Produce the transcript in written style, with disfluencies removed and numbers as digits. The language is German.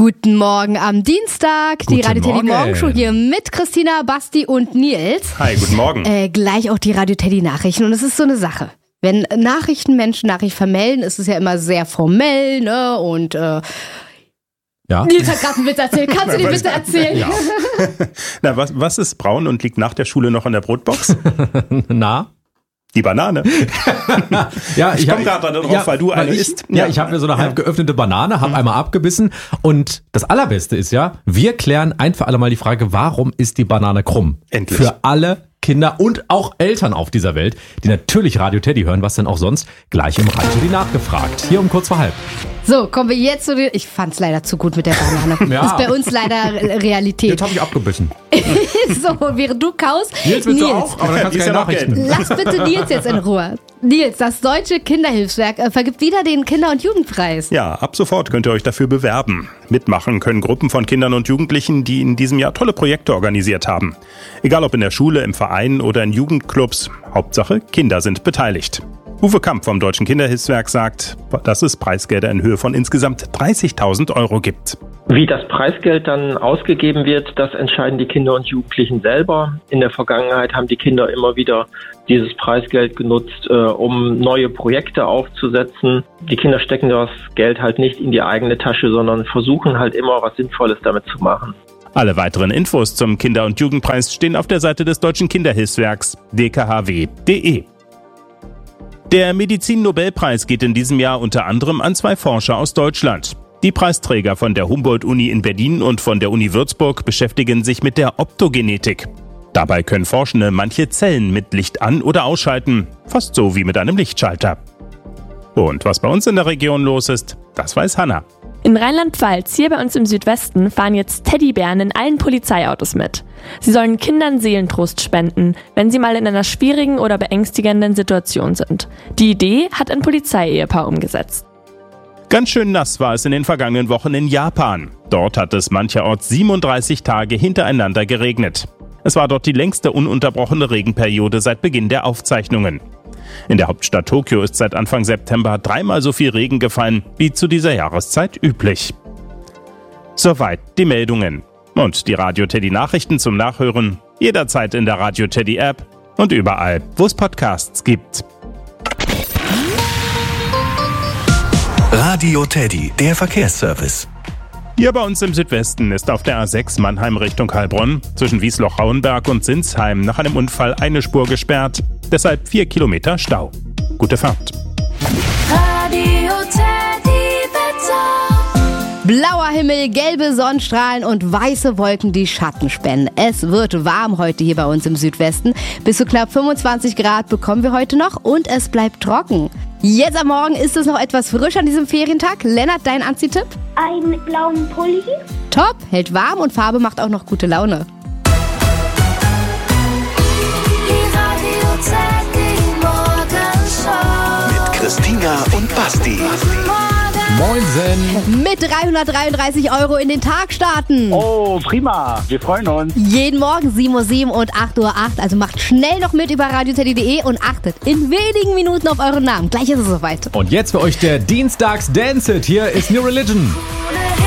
Guten Morgen am Dienstag. Die Radio Teddy Morgenshow hier mit Christina, Basti und Nils. Hi, guten Morgen. Gleich auch die Radio Teddy Nachrichten. Und es ist so eine Sache. Wenn Nachrichten vermelden, ist es ja immer sehr formell, ne? Und ja. Nils hat gerade einen Witz erzählt. Kannst du den bitte erzählen? Ja. Na, was ist braun und liegt nach der Schule noch in der Brotbox? Na? Die Banane. Ja, ich komme gerade darauf, weil du eine isst. Ja, ich habe mir so eine halb geöffnete Banane, habe einmal abgebissen. Und das Allerbeste ist ja, wir klären ein für alle Mal die Frage, warum ist die Banane krumm? Endlich. Für alle Kinder und auch Eltern auf dieser Welt, die natürlich Radio Teddy hören, was denn auch sonst, gleich im Radio Teddy nachgefragt. Hier um kurz vor halb. So, kommen wir jetzt zu den... Ich fand's leider zu gut mit der Banane. Ja. Ist bei uns leider Realität. Jetzt habe ich abgebissen. So, während du kaust... Nils, willst du auch? Aber dann kannst du keine Nachrichten. Lass bitte Nils jetzt in Ruhe. Nils, das Deutsche Kinderhilfswerk vergibt wieder den Kinder- und Jugendpreis. Ja, ab sofort könnt ihr euch dafür bewerben. Mitmachen können Gruppen von Kindern und Jugendlichen, die in diesem Jahr tolle Projekte organisiert haben. Egal ob in der Schule, im Verein oder in Jugendclubs. Hauptsache, Kinder sind beteiligt. Uwe Kamp vom Deutschen Kinderhilfswerk sagt, dass es Preisgelder in Höhe von insgesamt 30.000 Euro gibt. Wie das Preisgeld dann ausgegeben wird, das entscheiden die Kinder und Jugendlichen selber. In der Vergangenheit haben die Kinder immer wieder dieses Preisgeld genutzt, um neue Projekte aufzusetzen. Die Kinder stecken das Geld halt nicht in die eigene Tasche, sondern versuchen halt immer was Sinnvolles damit zu machen. Alle weiteren Infos zum Kinder- und Jugendpreis stehen auf der Seite des Deutschen Kinderhilfswerks dkhw.de. Der Medizin-Nobelpreis geht in diesem Jahr unter anderem an 2 Forscher aus Deutschland. Die Preisträger von der Humboldt-Uni in Berlin und von der Uni Würzburg beschäftigen sich mit der Optogenetik. Dabei können Forschende manche Zellen mit Licht an- oder ausschalten, fast so wie mit einem Lichtschalter. Und was bei uns in der Region los ist, das weiß Hanna. In Rheinland-Pfalz, hier bei uns im Südwesten, fahren jetzt Teddybären in allen Polizeiautos mit. Sie sollen Kindern Seelentrost spenden, wenn sie mal in einer schwierigen oder beängstigenden Situation sind. Die Idee hat ein Polizeiehepaar umgesetzt. Ganz schön nass war es in den vergangenen Wochen in Japan. Dort hat es mancherorts 37 Tage hintereinander geregnet. Es war dort die längste ununterbrochene Regenperiode seit Beginn der Aufzeichnungen. In der Hauptstadt Tokio ist seit Anfang September 3-mal so viel Regen gefallen wie zu dieser Jahreszeit üblich. Soweit die Meldungen. Und die Radio Teddy Nachrichten zum Nachhören jederzeit in der Radio Teddy App und überall, wo es Podcasts gibt. Radio Teddy, der Verkehrsservice. Hier bei uns im Südwesten ist auf der A6 Mannheim Richtung Heilbronn zwischen Wiesloch-Hauenberg und Sinsheim nach einem Unfall eine Spur gesperrt. Deshalb 4 Kilometer Stau. Gute Fahrt. Radio Teddy Wetter. Blauer Himmel, gelbe Sonnenstrahlen und weiße Wolken, die Schatten spenden. Es wird warm heute hier bei uns im Südwesten. Bis zu knapp 25 Grad bekommen wir heute noch und es bleibt trocken. Jetzt am Morgen ist es noch etwas frisch an diesem Ferientag. Lennart, dein Anziehtipp? Einen blauen Pulli. Top, hält warm und Farbe macht auch noch gute Laune. Die Radio Teddy Morgenshow. Mit Christina und Basti. Moinsen. Mit 333 Euro in den Tag starten. Oh, prima. Wir freuen uns. Jeden Morgen 7:07 Uhr und 8:08 Uhr. Also macht schnell noch mit über radioteddy.de und achtet in wenigen Minuten auf euren Namen. Gleich ist es soweit. Und jetzt für euch der Dienstags-Dance-Hit. Hier ist New Religion.